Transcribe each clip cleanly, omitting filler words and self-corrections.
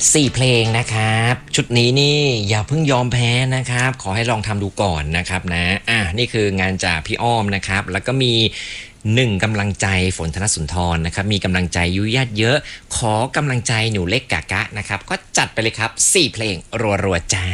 4เพลงนะครับชุดนี้นี่อย่าเพิ่งยอมแพ้นะครับขอให้ลองทำดูก่อนนะครับนะนี่คืองานจากพี่อ้อมนะครับแล้วก็มี1กำลังใจฝนธนสุนทรนะครับมีกำลังใจยุยญาติเยอะขอกำลังใจหนูเล็กกะกะนะครับก็จัดไปเลยครับ4เพลงรัวๆจ้า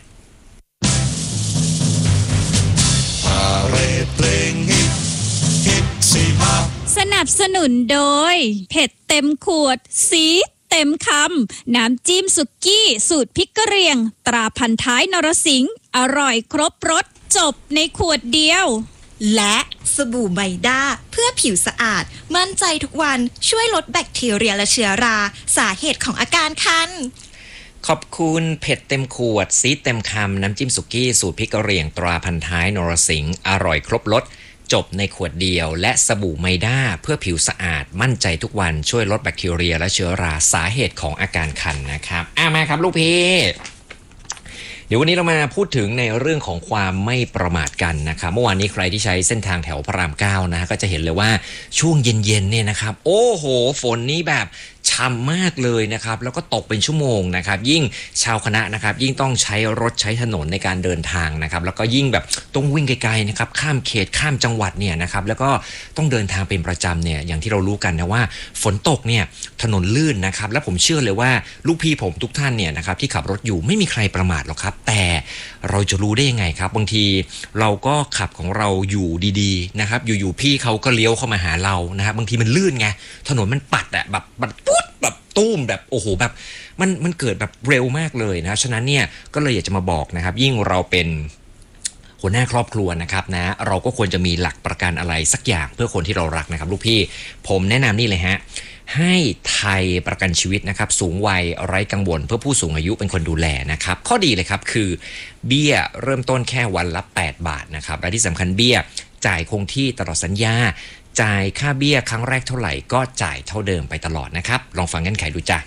สนับสนุนโดยเผ็ดเต็มขวดสีเต็มคำน้ำจิ้มสุกี้สูตรพริกกะเหรี่ยงตราพันท้ายนรสิงห์อร่อยครบรสจบในขวดเดียวและสบู่ไมด้าเพื่อผิวสะอาดมั่นใจทุกวันช่วยลดแบคทีเรียและเชื้อราสาเหตุของอาการคันขอบคุณเผ็ดเต็มขวดซีดเต็มคำน้ำจิ้มสุกี้สูตรพริกกะเหรี่ยงตราพันท้ายนรสิงห์อร่อยครบรสจบในขวดเดียวและสบู่ไมด้าเพื่อผิวสะอาดมั่นใจทุกวันช่วยลดแบคทีเรียและเชื้อราสาเหตุของอาการคันนะครับมาครับลูกพี่เดี๋ยววันนี้เรามาพูดถึงในเรื่องของความไม่ประมาทกันนะครับเมื่อวานนี้ใครที่ใช้เส้นทางแถวพระราม9นะก็จะเห็นเลยว่าช่วงเย็นๆเนี่ยนะครับโอ้โหฝนนี้แบบช่ำมากเลยนะครับแล้วก็ตกเป็นชั่วโมงนะครับยิ่งชาวคณะนะครับยิ่งต้องใช้รถใช้ถนนในการเดินทางนะครับแล้วก็ยิ่งแบบต้องวิ่งไกลๆนะครับข้ามเขตข้ามจังหวัดเนี่ยนะครับแล้วก็ต้องเดินทางเป็นประจำเนี่ยอย่างที่เรารู้กันนะว่าฝนตกเนี่ยถนนลื่นนะครับและผมเชื่อเลยว่าลูกพี่ผมทุกท่านเนี่ยนะครับที่ขับรถอยู่ไม่มีใครประมาทหรอกครับแต่เราจะรู้ได้ยังไงครับบางทีเราก็ขับของเราอยู่ดีๆนะครับอยู่ๆพี่เขาก็เลี้ยวเข้ามาหาเรานะครับบางทีมันลื่นไงถนนมันปัดอะแบบปุ๊บแบบตุ้มแบบโอ้โหแบบมันเกิดแบบเร็วมากเลยนะฉะนั้นเนี่ยก็เลยอยากจะมาบอกนะครับยิ่งเราเป็นหัวหน้าครอบครัวนะครับนะเราก็ควรจะมีหลักประกันอะไรสักอย่างเพื่อคนที่เรารักนะครับลูกพี่ผมแนะนำนี่เลยฮะให้ไทยประกันชีวิตนะครับสูงวัยไร้กังวลเพื่อผู้สูงอายุเป็นคนดูแลนะครับข้อดีเลยครับคือเบี้ยเริ่มต้นแค่วันละ8 บาทนะครับและที่สำคัญเบี้ยจ่ายคงที่ตลอดสัญญาจ่ายค่าเบี้ยครั้งแรกเท่าไหร่ก็จ่ายเท่าเดิมไปตลอดนะครับลองฟังเงื่อนไขดูจ้ะ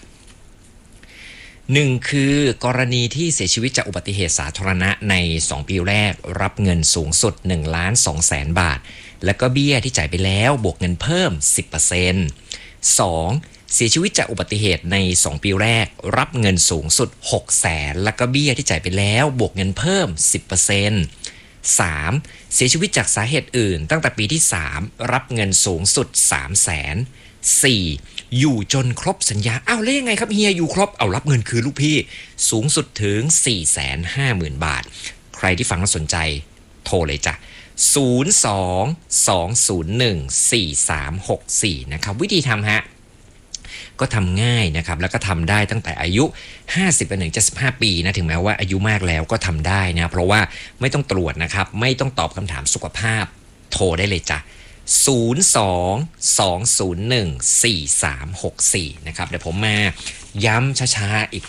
1คือกรณีที่เสียชีวิตจากอุบัติเหตุสาธารณะใน2ปีแรกรับเงินสูงสุด 1,200,000 บาทแล้วก็เบี้ยที่จ่ายไปแล้วบวกเงินเพิ่ม 10% 2เสียชีวิตจากอุบัติเหตุใน2ปีแรกรับเงินสูงสุด 600,000แล้วก็เบี้ยที่จ่ายไปแล้วบวกเงินเพิ่ม 10% 3เสียชีวิตจากสาเหตุอื่นตั้งแต่ปีที่3รับเงินสูงสุด 300,000 4อยู่จนครบสัญญาแล้วยังไงครับเฮียอยู่ครบรับเงินคืนลูกพี่สูงสุดถึง 450,000 บาทใครที่ฟังแล้วสนใจโทรเลยจ้ะ02-201-4364นะครับวิธีทำฮะก็ทำง่ายนะครับแล้วก็ทำได้ตั้งแต่อายุ50ไปถึง75ปีนะถึงแม้ว่าอายุมากแล้วก็ทำได้นะเพราะว่าไม่ต้องตรวจนะครับไม่ต้องตอบคำถามสุขภาพโทรได้เลยจ้ะ02-201-4364นะครับเดี๋ยวผมมาย้ำช้าๆอีก